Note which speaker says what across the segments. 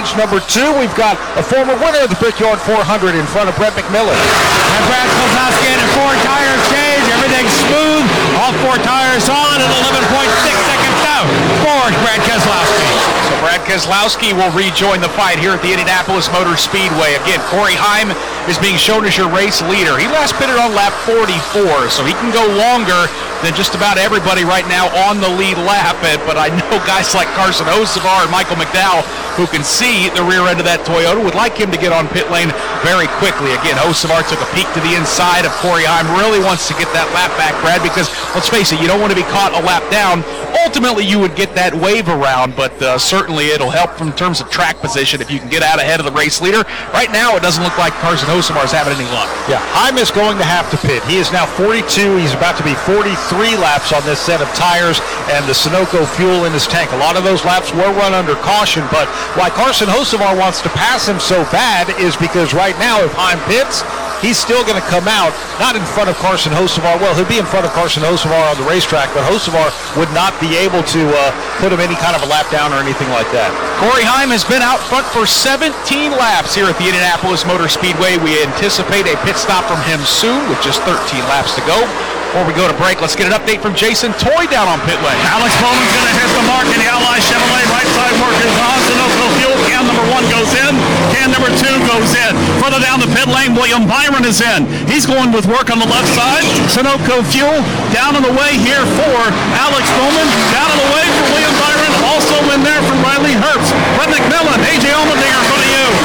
Speaker 1: stage number 2. We've got a former winner of the Brickyard 400 in front of Brett McMillan.
Speaker 2: And Brad Keselowski in a 4-tire change. Everything's smooth. All 4 tires on at 11.6 seconds out for Brad Keselowski.
Speaker 3: So Brad Keselowski will rejoin the fight here at the Indianapolis Motor Speedway. Again, Corey Heim is being shown as your race leader. He last pitted on lap 44, so he can go longer than just about everybody right now on the lead lap. But I know guys like Carson Hocevar and Michael McDowell, who can see the rear end of that Toyota, would like him to get on pit lane very quickly. Again, Hocevar took a peek to the inside of Corey Heim. Really wants to get that lap back, Brad, because let's face it, you don't want to be caught a lap down. Ultimately, you would get that wave around, but certainly it'll help in terms of track position if you can get out ahead of the race leader. Right now, it doesn't look like Carson Hocevar is having any luck.
Speaker 1: Yeah, Heim is going to have to pit. He is now 42. He's about to be 43 laps on this set of tires and the Sunoco fuel in his tank. A lot of those laps were run under caution, but why Carson Hocevar wants to pass him so bad is because right now, if Heim pits, he's still going to come out, not in front of Carson Hocevar. Well, he'll be in front of Carson Hocevar on the racetrack, but Hocevar would not be able to put him any kind of a lap down or anything like that.
Speaker 3: Corey Heim has been out front for 17 laps here at the Indianapolis Motor Speedway. We anticipate a pit stop from him soon with just 13 laps to go. Before we go to break, let's get an update from Jason Toy down on pit lane.
Speaker 4: Alex Bowman's going to hit the mark in the Ally Chevrolet right side work is on. Sunoco fuel. Can number 1 goes in. Can number 2 goes in. Further down the pit lane, William Byron is in. He's going with work on the left side. Sunoco fuel down on the way here for Alex Bowman. Down on the way for William Byron. Also in there for Riley Herbst. Brett McMillan, A.J. Allmendinger in front of you.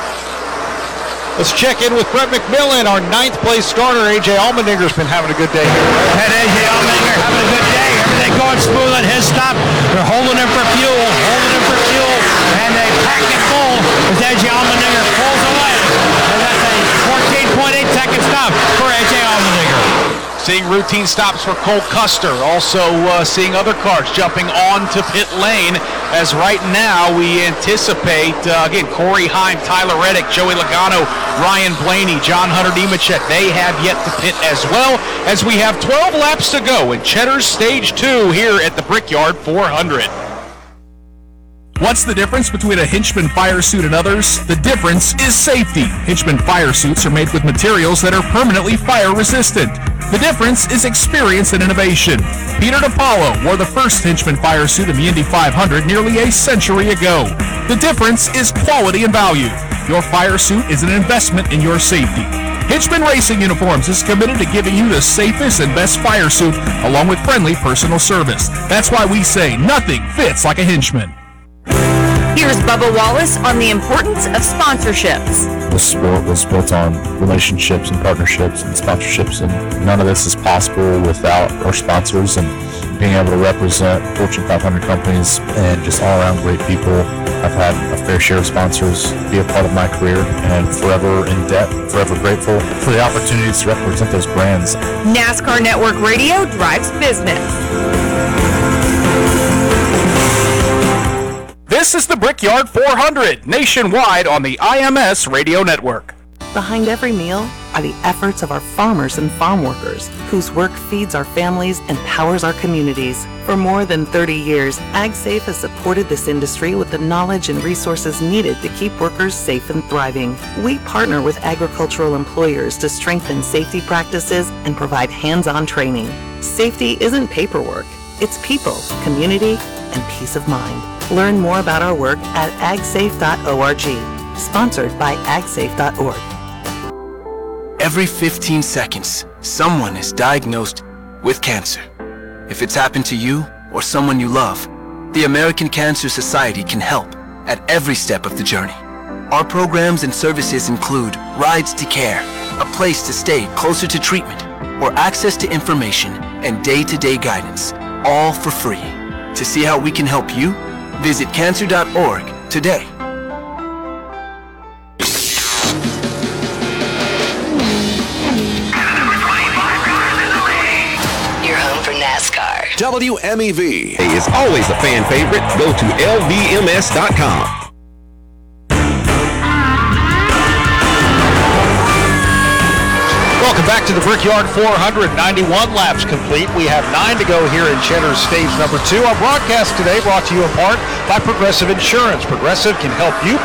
Speaker 1: Let's check in with Brett McMillan, our 9th place starter. A.J. Allmendinger's been having a good day here.
Speaker 2: And A.J. Allmendinger having a good day. Everything going smooth at his stop. They're holding him for fuel, and they pack it full as A.J. Allmendinger pulls away. And that's a 14.8 second stop for A.J. Allmendinger.
Speaker 3: Seeing routine stops for Cole Custer. Also seeing other cars jumping onto pit lane, as right now we anticipate, again, Corey Heim, Tyler Reddick, Joey Logano, Ryan Blaney, John Hunter Nemechek. They have yet to pit as well, as we have 12 laps to go in Cheddar's Stage 2 here at the Brickyard 400.
Speaker 5: What's the difference between a Hinchman fire suit and others? The difference is safety. Hinchman fire suits are made with materials that are permanently fire resistant. The difference is experience and innovation. Peter DiPaolo wore the first Hinchman fire suit in the Indy 500 nearly a century ago. The difference is quality and value. Your fire suit is an investment in your safety. Hinchman Racing Uniforms is committed to giving you the safest and best fire suit, along with friendly personal service. That's why we say nothing fits like a Hinchman.
Speaker 6: Here's Bubba Wallace on the importance of sponsorships.
Speaker 7: The sport was built on relationships and partnerships and sponsorships, and none of this is possible without our sponsors and being able to represent Fortune 500 companies and just all around great people. I've had a fair share of sponsors be a part of my career, and forever in debt, forever grateful for the opportunities to represent those brands.
Speaker 6: NASCAR Network Radio drives business.
Speaker 3: This is the Brickyard 400, nationwide on the IMS Radio Network.
Speaker 8: Behind every meal are the efforts of our farmers and farm workers, whose work feeds our families and powers our communities. For more than 30 years, AgSafe has supported this industry with the knowledge and resources needed to keep workers safe and thriving. We partner with agricultural employers to strengthen safety practices and provide hands-on training. Safety isn't paperwork, it's people, community, and peace of mind. Learn more about our work at agsafe.org. Sponsored by agsafe.org.
Speaker 9: Every 15 seconds, someone is diagnosed with cancer. If it's happened to you or someone you love, the American Cancer Society can help at every step of the journey. Our programs and services include rides to care, a place to stay closer to treatment, or access to information and day-to-day guidance, all for free. To see how we can help you, visit cancer.org today.
Speaker 10: You're home for NASCAR.
Speaker 11: WMEV is always a fan favorite. Go to lvms.com.
Speaker 1: Welcome back to the Brickyard 400, 91 laps complete. We have 9 to go here in Cheddar's Stage number 2. Our broadcast today brought to you in part by Progressive Insurance. Progressive can help you